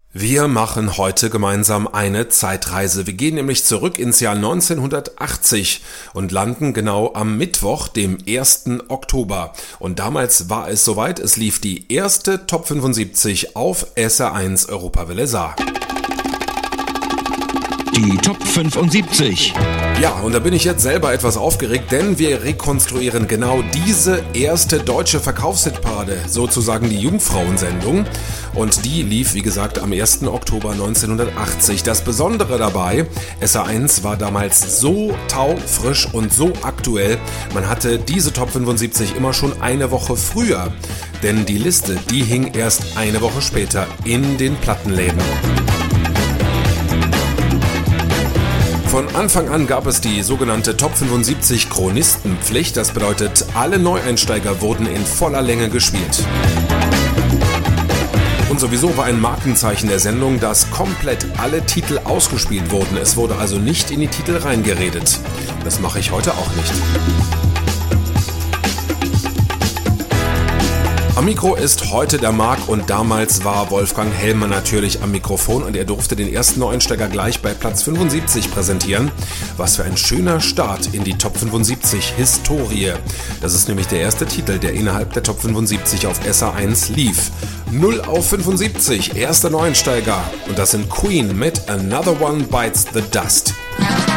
Wir machen heute gemeinsam eine Zeitreise. Wir gehen nämlich zurück ins Jahr 1980 und landen genau am Mittwoch, dem 1. Oktober. Und damals war es soweit, es lief die erste Top 75 auf SR1 Europawelle Saar. Die Top 75. Ja, und da bin ich jetzt selber etwas aufgeregt, denn wir rekonstruieren genau diese erste deutsche Verkaufshitparade, sozusagen die Jungfrauensendung. Und die lief, wie gesagt, am 1. Oktober 1980. Das Besondere dabei, SR1 war damals so taufrisch und so aktuell, man hatte diese Top 75 immer schon eine Woche früher. Denn die Liste, die hing erst eine Woche später in den Plattenläden. Von Anfang an gab es die sogenannte Top 75 Chronistenpflicht. Das bedeutet, alle Neueinsteiger wurden in voller Länge gespielt. Und sowieso war ein Markenzeichen der Sendung, dass komplett alle Titel ausgespielt wurden. Es wurde also nicht in die Titel reingeredet. Das mache ich heute auch nicht. Am Mikro ist heute der Marc und damals war Wolfgang Hellmer natürlich am Mikrofon und er durfte den ersten Neueinsteiger gleich bei Platz 75 präsentieren. Was für ein schöner Start in die Top 75 Historie. Das ist nämlich der erste Titel, der innerhalb der Top 75 auf SR1 lief. 0 auf 75, erster Neueinsteiger und das sind Queen mit Another One Bites the Dust.